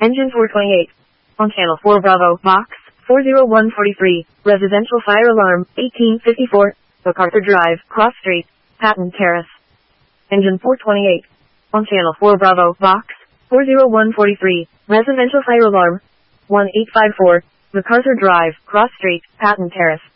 Engine 428. On Channel 4 Bravo, Box 40143, Residential Fire Alarm, 1854, MacArthur Drive, Cross Street, Patton Terrace. Engine 428. On Channel 4 Bravo, Box 40143, Residential Fire Alarm, 1854, MacArthur Drive, Cross Street, Patton Terrace.